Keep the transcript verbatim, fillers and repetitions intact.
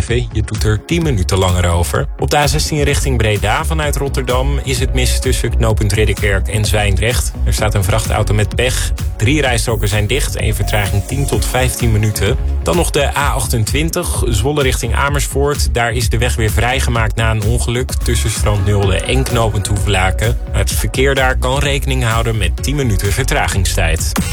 schrijven. Je doet er tien minuten langer over. Op de A zestien richting Breda vanuit Rotterdam is het mis tussen knooppunt Ridderkerk en Zwijndrecht. Er staat een vrachtauto met pech. Drie rijstroken zijn dicht en vertraging tien tot vijftien minuten. Dan nog de A achtentwintig, Zwolle richting Amersfoort. Daar is de weg weer vrijgemaakt na een ongeluk tussen Strand Nulde en knooppunt Hoevelaken. Het verkeer daar kan rekening houden met tien minuten vertragingstijd.